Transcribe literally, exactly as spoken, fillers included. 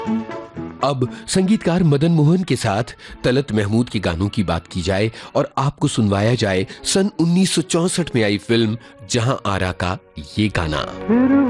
अब संगीतकार मदन मोहन के साथ तलत महमूद के गानों की बात की जाए और आपको सुनवाया जाए सन उन्नीस सौ चौसठ में आई फिल्म जहां आरा का ये गाना।